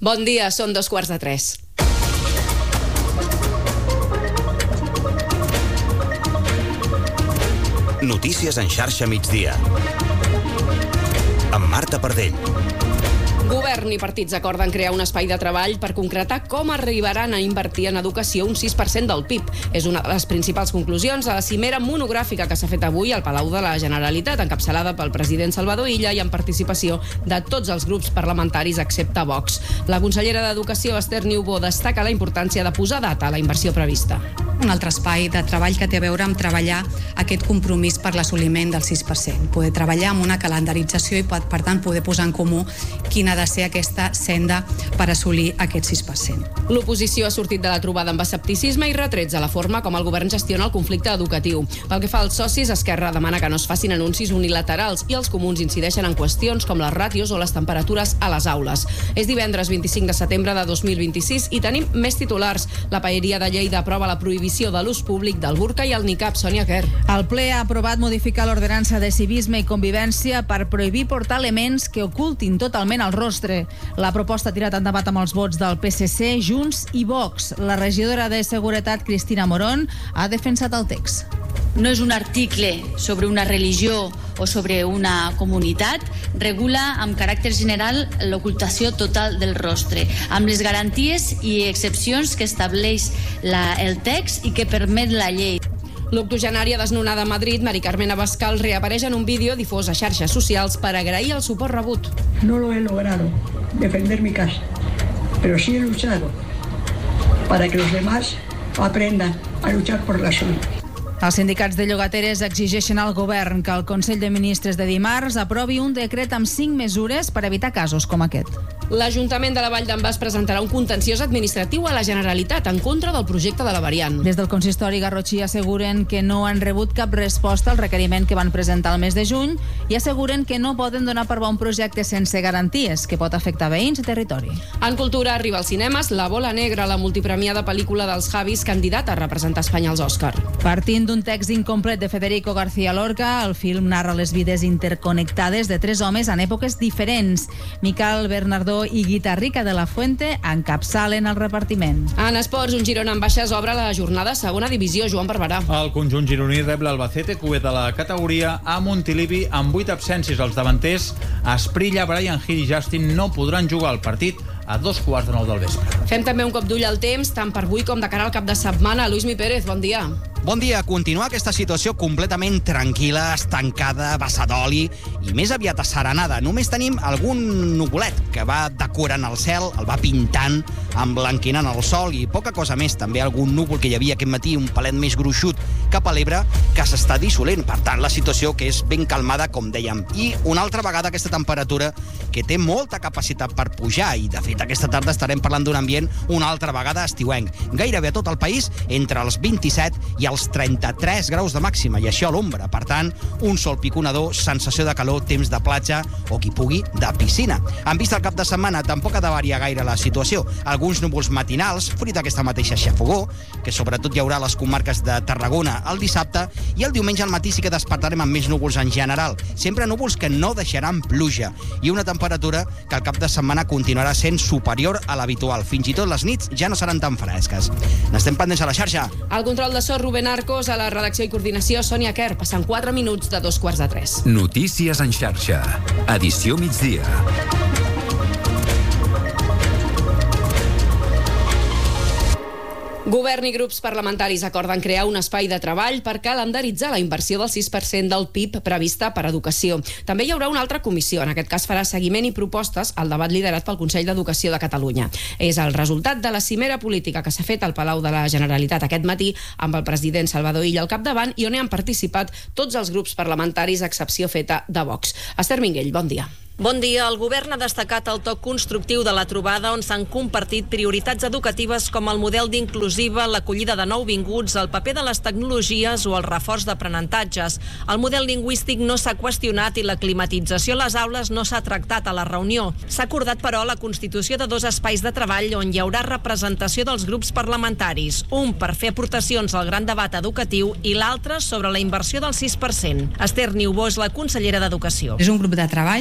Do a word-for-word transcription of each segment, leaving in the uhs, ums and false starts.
Bon dia, són dos quarts de tres. Notícies en xarxa migdia. Amb Marta Pardell. Govern i partits acorden crear un espai de treball per concretar com arribaran a invertir en educació un sis per cent del P I B. És una de les principals conclusions de la cimera monogràfica que s'ha fet avui al Palau de la Generalitat, encapçalada pel president Salvador Illa i amb participació de tots els grups parlamentaris excepte Vox. La consellera d'Educació, Esther Niubó, destaca la importància de posar data a la inversió prevista. Un altre espai de treball que té a veure amb treballar aquest compromís per l'assoliment del sis per cent. Poder treballar amb una calendarització i, per tant, poder posar en comú quina ha de ser aquesta senda per assolir aquest sis per cent. L'oposició ha sortit de la trobada amb escepticisme i retrets a la forma com el govern gestiona el conflicte educatiu. Pel que fa als socis, Esquerra demana que no es facin anuncis unilaterals i els comuns incideixen en qüestions com les ràtios o les temperatures a les aules. És divendres vint-i-cinc de setembre de dos mil vint-i-sis i tenim més titulars. La Paeria de Lleida aprova la prohibició de l'ús públic del burca i el nicab. Sònia Quer. El ple ha aprovat modificar l'ordenança de civisme i convivència per prohibir portar elements que ocultin totalment el rostre. La proposta ha tirat endavant amb els vots del P S C, Junts i Vox. La regidora de Seguretat, Cristina Morón, ha defensat el text. No és un article sobre una religió o sobre una comunitat, regula amb caràcter general l'ocultació total del rostre, amb les garanties i excepcions que estableix la, el text i que permet la llei. L'octogenària desnonada a Madrid, Mari Carmen Abascal, reapareix en un vídeo difós a xarxes socials per agrair el suport rebut. No lo he logrado defender mi casa, pero sí he luchado para que los demás aprendan a luchar por la suya. Els sindicats de llogateres exigeixen al govern que el Consell de Ministres de dimarts aprovi un decret amb cinc mesures per evitar casos com aquest. L'Ajuntament de la Vall d'en Bas presentarà un contenciós administratiu a la Generalitat en contra del projecte de la variant. Des del consistori garrotxí asseguren que no han rebut cap resposta al requeriment que van presentar el mes de juny i asseguren que no poden donar per bo un projecte sense garanties que pot afectar veïns i territori. En cultura arriba als cinemes La Bola Negra, la multipremiada pel·lícula dels Javis, candidata a representar Espanya als Òscar. Partint d'un text incomplet de Federico García Lorca, el film narra les vides interconnectades de tres homes en èpoques diferents. Miquel Bernardó i Guitarrica de la Fuente encapçalen el repartiment. En esports, un Girona en baixes obre la jornada a segona divisió. Joan Barberà. El conjunt gironí rep l'Albacete, cuber de la categoria, a Montilivi amb vuit absències. Els davanters, Esprilla, Brian Hill i Justin no podran jugar al partit a dos quarts de nou del vespre. Fem també un cop d'ull al temps, tant per avui com de cara al cap de setmana. Luismi Pérez, bon dia. Bon dia. Continua aquesta situació completament tranquil·la, estancada, vessa d'oli i més aviat asserenada. Només tenim algun nuvolet que va decorant el cel, el va pintant, emblanquinant el sol i poca cosa més. També algun núvol que hi havia aquest matí, un palet més gruixut cap a l'Ebre, que s'està dissolent. Per tant, la situació que és ben calmada, com dèiem. I una altra vegada aquesta temperatura que té molta capacitat per pujar i, de fet, aquesta tarda estarem parlant d'un ambient una altra vegada estiuenc. Gairebé a tot el país entre els vint-i-set i els trenta-tres graus de màxima, i això a l'ombra. Per tant, un sol piconador, sensació de calor, temps de platja o, qui pugui, de piscina. En vista el cap de setmana, tampoc ha de variar gaire la situació. Alguns núvols matinals, fruit d'aquesta mateixa xafogó, que sobretot hi haurà a les comarques de Tarragona el dissabte, i el diumenge al matí sí que despertarem amb més núvols en general. Sempre núvols que no deixaran pluja, i una temperatura que al cap de setmana continuarà sent superior a l'habitual. Fins i tot les nits ja no seran tan fresques. N'estem pendents a la xarxa. Al control de so, Rubén Arcos, a la redacció i coordinació, Sònia Quer. Passant quatre minuts de dos quarts de tres. Notícies en xarxa. Edició migdia. Govern i grups parlamentaris acorden crear un espai de treball per calendaritzar la inversió del sis per cent del P I B prevista per educació. També hi haurà una altra comissió, en aquest cas farà seguiment i propostes al debat liderat pel Consell d'Educació de Catalunya. És el resultat de la cimera política que s'ha fet al Palau de la Generalitat aquest matí amb el president Salvador Illa al capdavant i on hi han participat tots els grups parlamentaris, a excepció feta de Vox. Esther Minguell, bon dia. Bon dia. El govern ha destacat el toc constructiu de la trobada on s'han compartit prioritats educatives com el model d'inclusiva, l'acollida de nouvinguts, el paper de les tecnologies o el reforç d'aprenentatges. El model lingüístic no s'ha qüestionat i la climatització a les aules no s'ha tractat a la reunió. S'ha acordat, però, la constitució de dos espais de treball on hi haurà representació dels grups parlamentaris, un per fer aportacions al gran debat educatiu i l'altre sobre la inversió del sis per cent. Esther Niubó és la consellera d'Educació. És un grup de treball que en aquest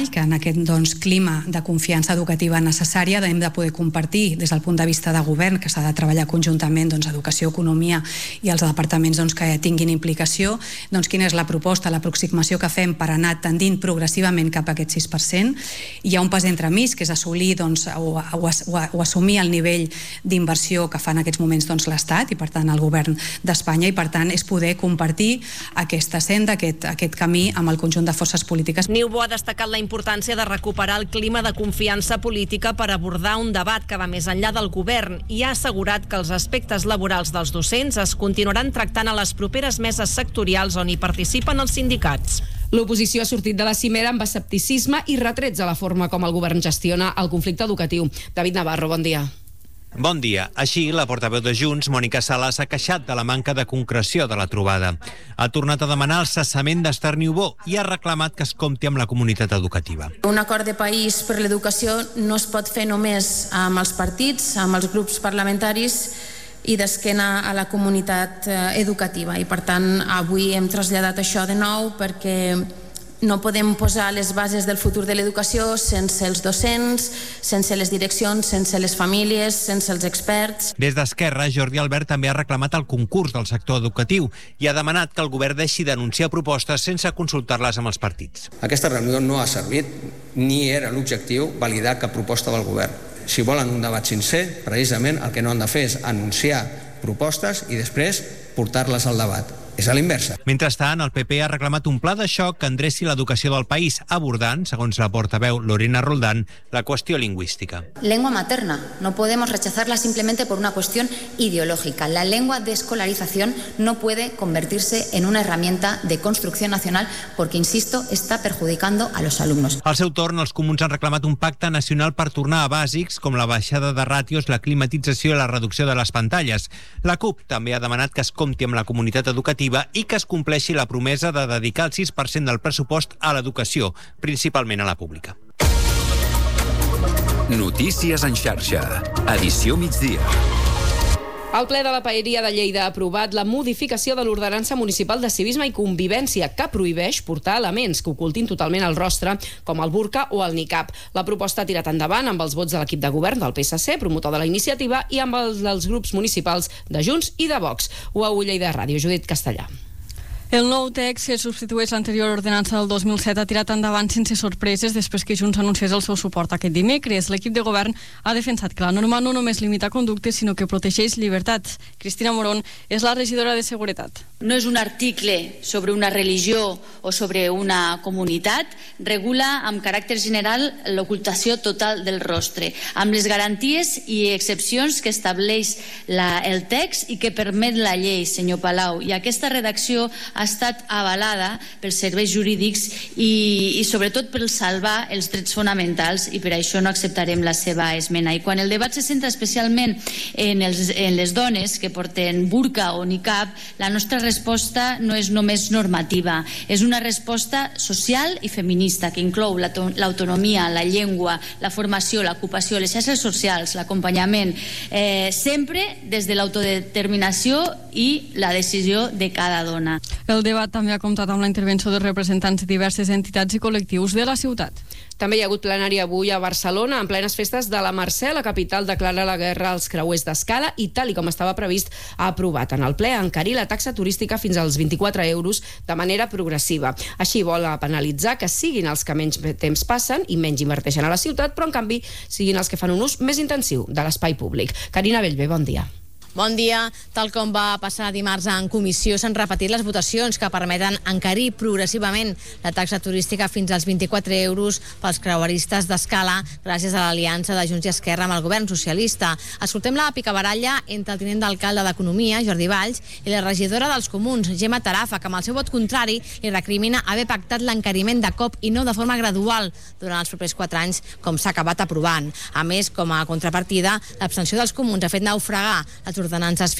aquest doncs, clima de confiança educativa necessària. Hem de poder compartir des del punt de vista de govern que s'ha de treballar conjuntament doncs, educació, economia i els departaments doncs, que tinguin implicació, doncs, quina és la proposta, l'aproximació que fem per anar tendint progressivament cap a aquest sis per cent. Hi ha un pas entremig que és assolir doncs, o, o, o, o assumir el nivell d'inversió que fa en aquests moments doncs, l'Estat i per tant el govern d'Espanya, i per tant és poder compartir aquesta senda, aquest, aquest camí amb el conjunt de forces polítiques. Niubó ha destacat la importància de recuperar el clima de confiança política per abordar un debat que va més enllà del govern i ha assegurat que els aspectes laborals dels docents es continuaran tractant a les properes meses sectorials on hi participen els sindicats. L'oposició ha sortit de la cimera amb escepticisme i retrets a la forma com el govern gestiona el conflicte educatiu. David Navarro, bon dia. Bon dia. Així, la portaveu de Junts, Mònica Sala, s'ha queixat de la manca de concreció de la trobada. Ha tornat a demanar el cessament d'Esther Niubó i ha reclamat que es compti amb la comunitat educativa. Un acord de país per l'educació no es pot fer només amb els partits, amb els grups parlamentaris i d'esquena a la comunitat educativa. I per tant, avui hem traslladat això de nou perquè no podem posar les bases del futur de l'educació sense els docents, sense les direccions, sense les famílies, sense els experts. Des d'Esquerra, Jordi Albert també ha reclamat el concurs del sector educatiu i ha demanat que el govern deixi d'anunciar propostes sense consultar-les amb els partits. Aquesta reunió no ha servit ni era l'objectiu validar cap proposta del govern. Si volen un debat sincer, precisament el que no han de fer és anunciar propostes i després portar-les al debat. És a l'inversa. Mentrestant, el P P ha reclamat un pla de xoc que endreci l'educació del país, abordant, segons la portaveu Lorena Roldán, la qüestió lingüística. Lengua materna. No podemos rechazarla simplemente por una cuestión ideológica. La lengua de escolarización no puede convertirse en una herramienta de construcción nacional porque, insisto, está perjudicando a los alumnos. Al seu torn, els comuns han reclamat un pacte nacional per tornar a bàsics com la baixada de ràtios, la climatització i la reducció de les pantalles. La CUP també ha demanat que es compti amb la comunitat educativa i que es compleixi la promesa de dedicar el sis per cent del pressupost a l'educació, principalment a la pública. Notícies en xarxa. Edició migdia. El ple de la Paeria de Lleida ha aprovat la modificació de l'ordenança municipal de civisme i convivència que prohibeix portar elements que ocultin totalment el rostre, com el burca o el niqab. La proposta ha tirat endavant amb els vots de l'equip de govern del P S C, promotor de la iniciativa, i amb els dels grups municipals de Junts i de Vox. U A U Lleida Ràdio, Judit Castellà. El nou text que substitueix l'anterior ordenança del dos mil set ha tirat endavant sense sorpreses després que Junts anunciés el seu suport aquest dimecres. L'equip de govern ha defensat que la norma no només limita conductes, sinó que protegeix llibertats. Cristina Morón és la regidora de Seguretat. No és un article sobre una religió o sobre una comunitat, regula amb caràcter general l'ocultació total del rostre, amb les garanties i excepcions que estableix la, el text i que permet la llei, senyor Palau. I aquesta redacció ha estat avalada pels serveis jurídics i, i sobretot per salvar els drets fonamentals, i per això no acceptarem la seva esmena. I quan el debat se centra especialment en, els, en les dones que porten burca o niqab, la nostra resposta no és només normativa, és una resposta social i feminista que inclou l'autonomia, la llengua, la formació, l'ocupació, les xarxes socials, l'acompanyament, eh, sempre des de l'autodeterminació i la decisió de cada dona. El debat també ha comptat amb la intervenció de representants de diverses entitats i col·lectius de la ciutat. També hi ha hagut plenari avui a Barcelona, en plenes festes de la Mercè. La capital declara la guerra als creuers d'escala i, tal i com estava previst, ha aprovat en el ple encarir la taxa turística fins als vint-i-quatre euros de manera progressiva. Així vol penalitzar que siguin els que menys temps passen i menys inverteixen a la ciutat, però en canvi siguin els que fan un ús més intensiu de l'espai públic. Carina Bellver, bon dia. Bon dia. Tal com va passar dimarts en comissió, s'han repetit les votacions que permeten encarir progressivament la taxa turística fins als vint-i-quatre euros pels creueristes d'escala gràcies a l'aliança de Junts i Esquerra amb el govern socialista. Escoltem la picabaralla entre el tinent d'alcalde d'Economia, Jordi Valls, i la regidora dels Comuns, Gemma Tarafa, que amb el seu vot contrari li recrimina haver pactat l'encariment de cop i no de forma gradual durant els propers quatre anys, com s'ha acabat aprovant. A més, com a contrapartida, l'abstenció dels Comuns ha fet naufragar les ordenances